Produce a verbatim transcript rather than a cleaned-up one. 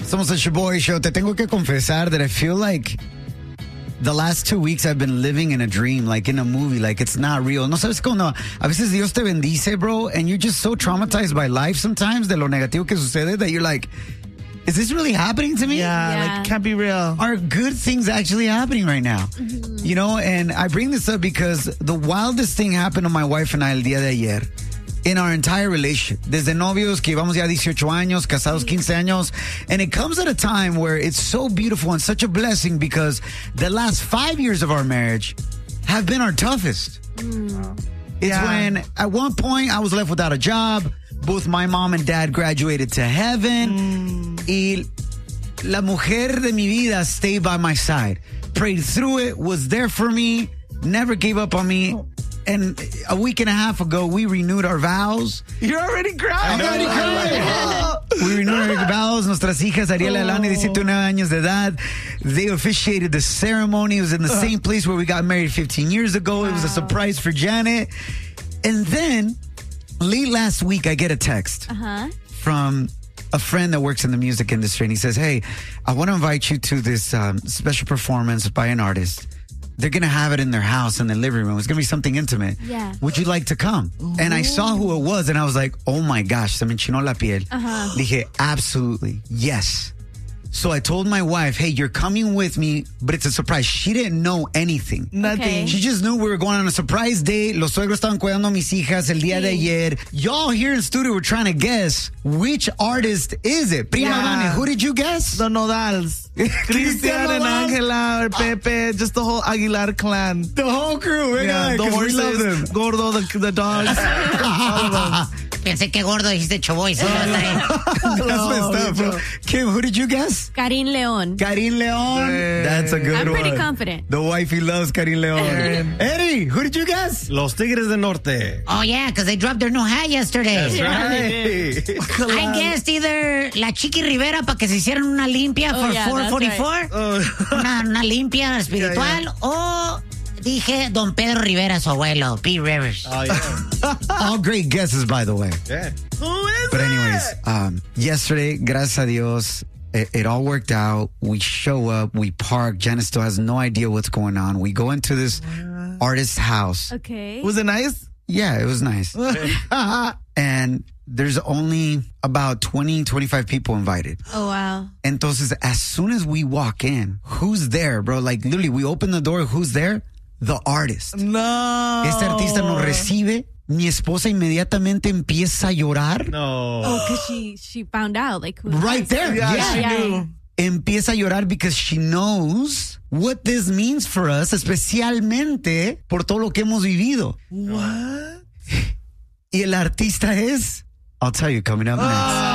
Somos el Shaboy Show. Te tengo que confesar that I feel like the last two weeks I've been living in a dream, like in a movie, like it's not real. No sabes cómo, a veces Dios te bendice, bro, and you're just so traumatized by life sometimes de lo negativo que sucede that you're like, is this really happening to me? Yeah, Yeah. like, can't be real. Are good things actually happening right now? Mm-hmm. You know, and I bring this up because the wildest thing happened to my wife and I el día de ayer. In our entire relationship, desde novios que llevamos ya dieciocho años, casados quince años, and it comes at a time where it's so beautiful and such a blessing because the last five years of our marriage have been our toughest. Mm. It's Yeah. when at one point I was left without a job, both my mom and dad graduated to heaven, Mm. y la mujer de mi vida stayed by my side, prayed through it, was there for me, never gave up on me. And a week and a half ago, we renewed our vows. You're already crying. I'm already crying. We renewed our vows. Nuestras hijas, Ariela y Alani, diecisiete años de edad, they officiated the ceremony. It was in the same place where we got married fifteen years ago. It was a surprise for Janet. And then, late last week, I get a text Uh-huh. from a friend that works in the music industry. And he says, hey, I want to invite you to this um, special performance by an artist. They're going to have it in their house in the living room. It's going to be something intimate. Yeah. Would you like to come? Ooh. And I saw who it was and I was like, oh my gosh, se me enchinó la piel. Uh-huh. Dije, absolutely, yes. So I told my wife, hey, you're coming with me, but it's a surprise. She didn't know anything. Nothing. Okay. She just knew we were going on a surprise date. Los suegros estaban cuidando a mis hijas el día de ayer. Y'all here in studio were trying to guess which artist is it. Prima Yeah. Vane, who did you guess? The Nodals. Christian and Nodal. Angela, Pepe, just the whole Aguilar clan. The whole crew. Yeah, Yeah, the we horses, love them. Gordo, the, the dogs. All of them. Pensé que gordo dijiste Choboy. Sí, That's messed up, bro. Kim, who did you guess? Karin Leon. Karin Leon. Yeah. That's a good I'm one. pretty confident. The wifey loves Karin Leon. Eddie, who did you guess? Los Tigres del Norte. Oh, yeah, because they dropped their new hat yesterday. That's right. I guessed either La Chiqui Rivera para que se hicieran una limpia Oh, for yeah, four that's forty-four. Una, una limpia espiritual. Yeah, O dije Don Pedro Rivera, su abuelo, P. Rivers. Oh, yeah. All great guesses, by the way. Yeah. Who is But it? anyways, um, yesterday, gracias a Dios, it, it all worked out. We show up, we park. Janice still has no idea what's going on. We go into this artist's house. Okay. Was it nice? Yeah, it was nice. And there's only about twenty, twenty-five people invited. Oh, wow. Entonces, as soon as we walk in, who's there, bro? Like, literally, we open the door, who's there? The artist. No. Este artista nos recibe. Mi esposa inmediatamente empieza a llorar. No. Oh, because she, she found out. Like, who Right was. there. Yeah, Yeah. she yeah, knew. Empieza a llorar because she knows what this means for us, especialmente por todo lo que hemos vivido. What? Y el artista es, I'll tell you coming up next.